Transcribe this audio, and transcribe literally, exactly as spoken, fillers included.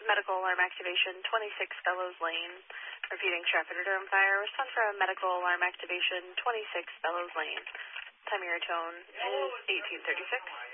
medical alarm activation, twenty-six Bellows Lane. Repeating Stratford Durham Fire. Response for medical alarm activation, twenty-six Bellows Lane. Time of your tone is eighteen thirty-six.